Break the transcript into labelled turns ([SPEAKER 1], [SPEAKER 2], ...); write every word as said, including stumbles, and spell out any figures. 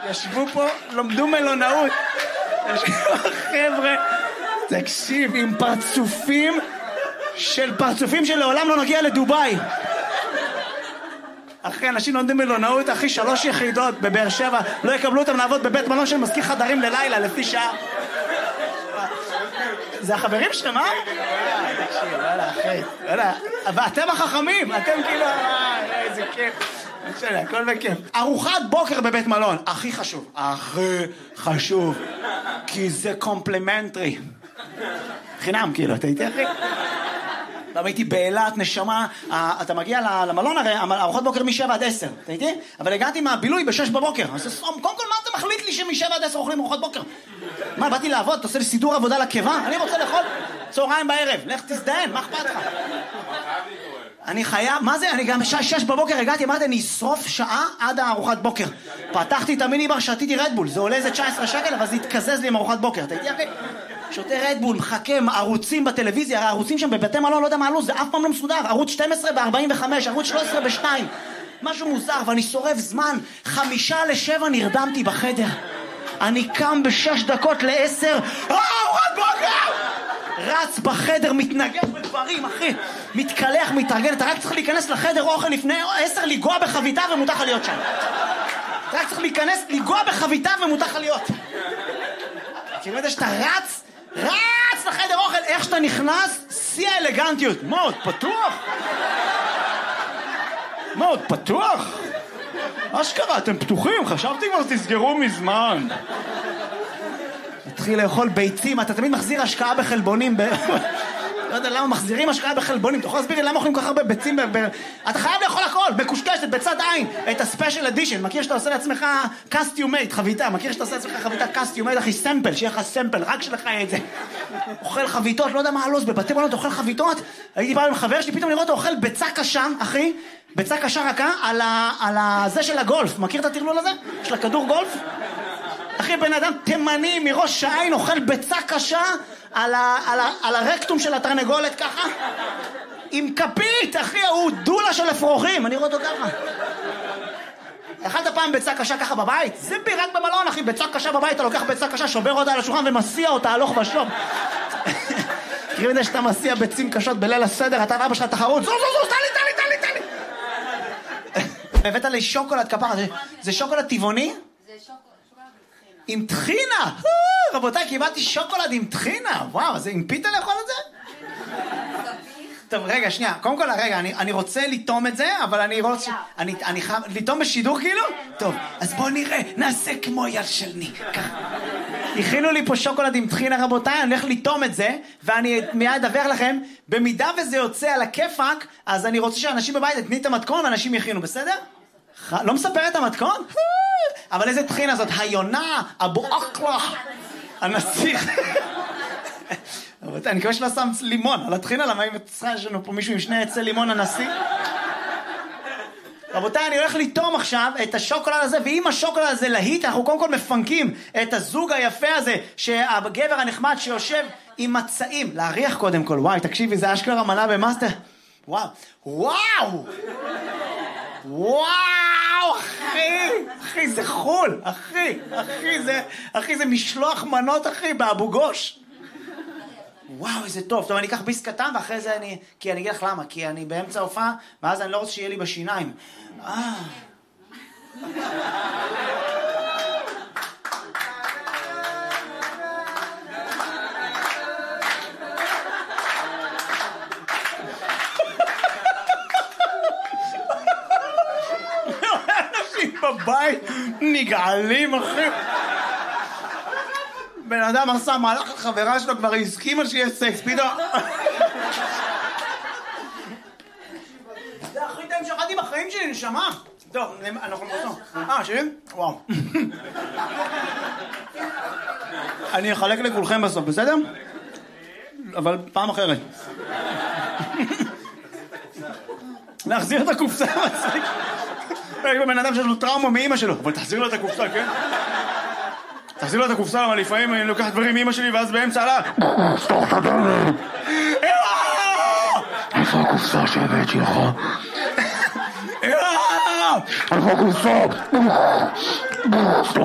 [SPEAKER 1] ישבו פה, לומדו מלונאות. חבר'ה, תקשיב, עם פרצופים של פרצופים שלעולם לא נגיע לדוביי. אחי, אנשים לומדים מלונאות, אחי, שלוש יחידות בבאר שבע, לא יקבלו אותם לעבוד בבית מלון של מזכיר חדרים ללילה, לפי שעה. זה החברים שלהם, אה? תקשיב, וואלה, אחי, וואלה, ואתם החכמים, אתם כאילו, איזה כיף. בסדר, הכל בכיף. ארוחת בוקר בבית מלון, הכי חשוב. הכי חשוב. כי זה קומפלימנטרי. חינם, כאילו, אתה איתי, אחי? פעם הייתי באילת, נשמה, אתה מגיע למלון הרי, ארוחת בוקר משבע עד עשר, אתה איתי? אבל הגעתי מהבילוי בשש בבוקר. אז קודם כל, מה אתה מחליט לי שמשבע עד עשר אוכלים ארוחת בוקר? מה, באתי לעבוד, אתה עושה לי סידור עבודה לקיבה? אני רוצה לאכול צהריים בערב, לך תזדיין, מה אכפת לך? אני חייב, מה זה? אני גם שש בבוקר הגעתי, אמרתי, אני אשרוף שעה עד הארוחת בוקר. פתחתי את המיניבר, שתיתי רדבול, זה עולה איזה תשע עשרה שקל, אבל זה התקזז לי עם ארוחת בוקר, אתה איתי, אחי? שותה רדבול, מחכה, ערוצים בטלוויזיה, הערוצים שם בבתי מלון, לא יודע מה עלו, זה אף פעם לא מסודר, ערוץ שתים עשרה ב-ארבעים וחמש, ערוץ שלוש עשרה ב-שתיים, משהו מוזר, ואני שורף זמן, חמישה לשבע נרדמתי בחדר, אני קם בשש דקות לעשר, ארוחת בוקר! רץ בחדר, מתנגד בדברים, אחי, מתקלח, מתארגן, אתה רק צריך להיכנס לחדר אוכל לפני עשר, לגוע בחביתה ומותר לך להיות שם. אתה רק צריך להיכנס, לגוע בחביתה ומותר לך להיות. כאילו זה שאתה רץ, רץ לחדר אוכל, איך שאתה נכנס, שיא האלגנטיות. מאוד פתוח. מאוד פתוח. אשכרה, אתם פתוחים, חשבתי כבר תסגרו מזמן. התחיל לאכול ביצים, אתה תמיד מחזיר השקעה בחלבונים, ב... לא יודע למה מחזירים השקעה בחלבונים, אתה יכול להסביר לי למה אוכלים כל כך הרבה ביצים, ב... ב... אתה חייב לאכול הכל, בקושקשת, בצד עין, את הספיישל אדישן, מכיר שאתה עושה לעצמך קסטיומייט, חביתה, מכיר שאתה עושה לעצמך חביתה קסטיומייט, אחי, סמפל, שיהיה לך סמפל, רק שלך יהיה את זה. אוכל חביתות, לא יודע מה הלו"ז, בבתי מלון אתה אוכל חביתות, הייתי בא עם חבר שלי, פתאום לראות, אוכל ביצה קשה, אחי, ביצה קשה רכה, על ה... על הזה של הגולף, מכיר את הטרלול הזה? של הכדור גולף? אחי, בן אדם תימני מראש העין אוכל ביצה קשה על, ה, על, ה, על הרקטום של התרנגולת ככה עם כפית, אחי, הוא דולה של אפרוחים, אני רואה אותו ככה. אכלת פעם ביצה קשה ככה בבית? זה רק במלון, אחי, ביצה קשה בבית, אתה לוקח ביצה קשה, שובר אותה על השולחן ומסיע אותה הלוך ושוב. תראי מדי שאתה מסיע ביצים קשות בליל הסדר, אתה ואבא שלך תחרות, זו זו זו, תלי תלי תלי תלי. הבאת לי שוקולד כפרה, זה, זה שוקולד טבעוני?
[SPEAKER 2] זה שוקולד.
[SPEAKER 1] עם טחינה! רבותיי, קיבלתי שוקולד עם טחינה! וואו, זה עם פיתה לאכול את זה? טוב, רגע, שנייה. קודם כל, רגע, אני, אני רוצה לטום את זה, אבל אני רוצה... אני, אני חייב... לטום בשידור כאילו? טוב, אז בואו נראה. נעשה כמו יד של ניק. ככה. הכינו לי פה שוקולד עם טחינה, רבותיי, אני הולך לטום את זה, ואני מיד אדבר לכם, במידה וזה יוצא על הכיפק, אז אני רוצה שאנשים בבית יתני את המתכון, ואנשים יכינו, בסדר? לא מספר את המתכון? אבל איזה טחינה זאת? היונה, אבו אקלה, הנסיך. אני מקווה שלא שם לימון על הטחינה, למה אם יש לנו פה מישהו עם שני עצי לימון הנשיא? רבותיי, אני הולך לטום עכשיו את השוקולד הזה, ואם השוקולד הזה להיט, אנחנו קודם כל מפנקים את הזוג היפה הזה, שהגבר הנחמד שיושב עם מצעים. להריח קודם כל, וואי, תקשיבי, זה אשכרה מנה במאסטר. וואו, וואו! וואו, אחי! אחי, זה חול! אחי, אחי, זה, אחי, זה משלוח מנות, אחי, באבו גוש. וואו, איזה טוב. טוב, אני אקח ביס קטן, ואחרי זה אני... כי אני אגיד לך למה, כי אני באמצע הופעה, ואז אני לא רוצה שיהיה לי בשיניים. אה... בבית נגעלים, אחי. בן אדם עשה מהלך החברה שלו, כבר הסכימה שיהיה סקס, פתאום. זה הכי טעים שאכלתי בחיים שלי, נשמה. טוב, אנחנו נבוא. אה, שלי? וואו. אני אחלק לכולכם בסוף, בסדר? אבל פעם אחרת. להחזיר את הקופסה. יש בבן אדם שיש לו טראומה מאמא שלו, אבל תחזיר לו את הקופסה, כן? תחזיר לו את הקופסה, אבל לפעמים אני לוקח דברים מאמא שלי, ואז באמצע עלה... סתוך את הדלת! איפה הקופסה שהבאת שלך? איפה הקופסה? סתוך